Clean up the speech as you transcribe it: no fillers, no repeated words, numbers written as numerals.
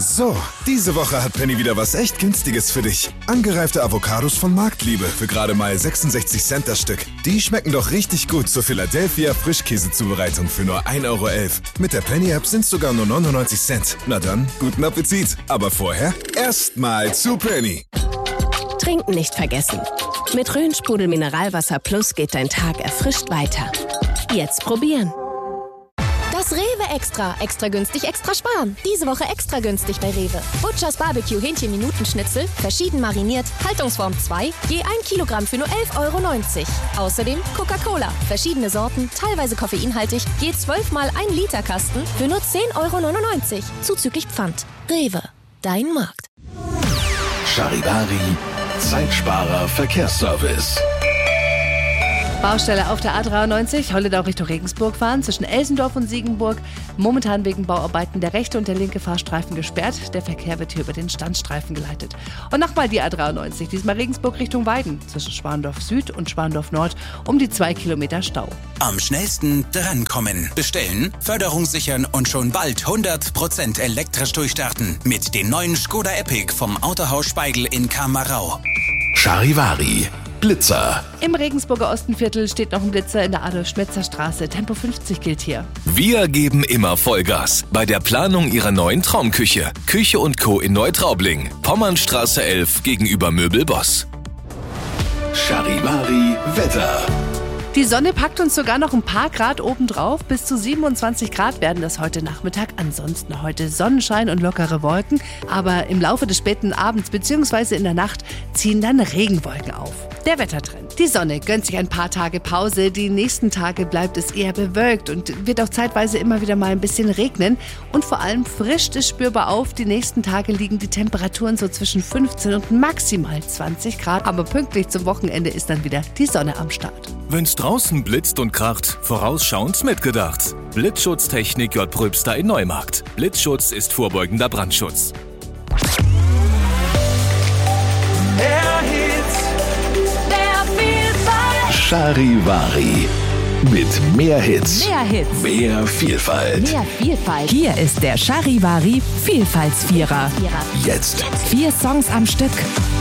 So, diese Woche hat Penny wieder was echt Günstiges für dich. Angereifte Avocados von Marktliebe für gerade mal 66 Cent das Stück. Die schmecken doch richtig gut zur Philadelphia Frischkäsezubereitung für nur 1,11 Euro. Mit der Penny-App sind sogar nur 99 Cent. Na dann, guten Appetit. Aber vorher erstmal zu Penny. Trinken nicht vergessen. Mit Rhön-Sprudel Mineralwasser Plus geht dein Tag erfrischt weiter. Jetzt probieren. Das Rewe Extra. Extra günstig, extra sparen. Diese Woche extra günstig bei Rewe. Butchers Barbecue Hähnchen-Minutenschnitzel, verschieden mariniert, Haltungsform 2, je 1 Kilogramm für nur 11,90 Euro. Außerdem Coca-Cola, verschiedene Sorten, teilweise koffeinhaltig, je 12 mal 1 Liter Kasten für nur 10,99 Euro. Zuzüglich Pfand. Rewe, dein Markt. Charivari, Zeitsparer Verkehrsservice. Baustelle auf der A93, Holledau Richtung Regensburg fahren, zwischen Elsendorf und Siegenburg. Momentan wegen Bauarbeiten der rechte und der linke Fahrstreifen gesperrt. Der Verkehr wird hier über den Standstreifen geleitet. Und nochmal die A93, diesmal Regensburg Richtung Weiden, zwischen Schwandorf Süd und Schwandorf Nord, um die 2 Kilometer Stau. Am schnellsten drankommen. Bestellen, Förderung sichern und schon bald 100% elektrisch durchstarten. Mit den neuen Skoda Epic vom Autohaus Speigl in Kamarau. Charivari, Blitzer. Im Regensburger Ostenviertel steht noch ein Blitzer in der Adolf-Schmetzer-Straße. Tempo 50 gilt hier. Wir geben immer Vollgas bei der Planung Ihrer neuen Traumküche. Küche & Co. in Neutraubling. Pommernstraße 11 gegenüber Möbelboss. Charivari Wetter. Die Sonne packt uns sogar noch ein paar Grad obendrauf. Bis zu 27 Grad werden das heute Nachmittag. Ansonsten heute Sonnenschein und lockere Wolken. Aber im Laufe des späten Abends bzw. in der Nacht ziehen dann Regenwolken auf. Der Wettertrend. Die Sonne gönnt sich ein paar Tage Pause. Die nächsten Tage bleibt es eher bewölkt und wird auch zeitweise immer wieder mal ein bisschen regnen. Und vor allem frischt es spürbar auf. Die nächsten Tage liegen die Temperaturen so zwischen 15 und maximal 20 Grad. Aber pünktlich zum Wochenende ist dann wieder die Sonne am Start. Wenn's draußen blitzt und kracht, vorausschauend mitgedacht. Blitzschutztechnik J. Pröbster in Neumarkt. Blitzschutz ist vorbeugender Brandschutz. Mehr Hits, mehr Vielfalt. Charivari. Mit mehr Hits. Mehr Hits. Mehr Vielfalt. Mehr Vielfalt. Hier ist der Charivari Vielfaltsvierer. Jetzt. 4 Songs am Stück.